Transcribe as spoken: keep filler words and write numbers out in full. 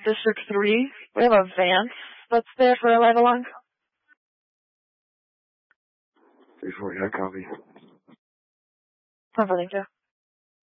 District three, we have a Vance that's there for a ride along. three forty, I copy. Something, too.